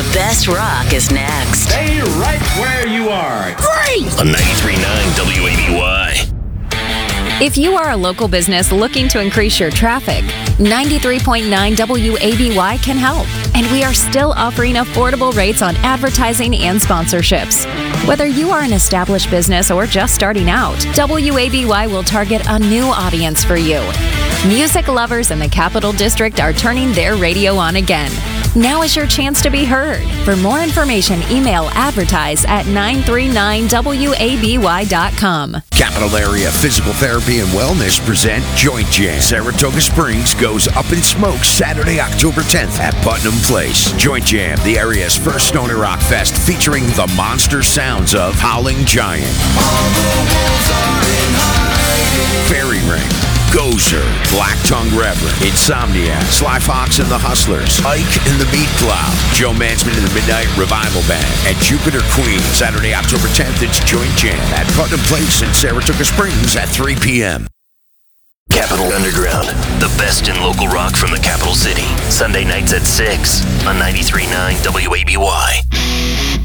The best rock is next. Stay right where you are. Great! On 93.9 WABY. If you are a local business looking to increase your traffic, 93.9 WABY can help. And we are still offering affordable rates on advertising and sponsorships. Whether you are an established business or just starting out, WABY will target a new audience for you. Music lovers in the Capital District are turning their radio on again. Now is your chance to be heard. For more information, email advertise@939waby.com. Capital Area Physical Therapy and Wellness present Joint Jam. Saratoga Springs goes up in smoke Saturday, October 10th at Putnam Place. Joint Jam, the area's first stoner rock fest featuring the monster sounds of Howling Giant, Fairy Ring, Gozer, Black Tongue Reverend, Insomniac, Sly Fox and the Hustlers, Ike and the Meat Cloud, Joe Mansman and the Midnight Revival Band, and Jupiter Queen. Saturday, October 10th, it's Joint Jam at Putnam Place in Saratoga Springs at 3 p.m. Capital Underground, the best in local rock from the capital city. Sunday nights at 6 on 93.9 WABY.